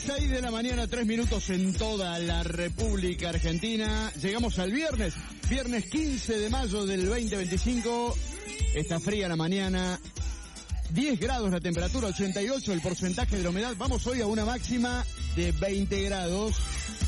6 de la mañana, 3 minutos en toda la República Argentina. Llegamos al viernes 15 de mayo del 2025. Está fría la mañana, 10 grados la temperatura, 88 el porcentaje de la humedad. Vamos hoy a una máxima de 20 grados.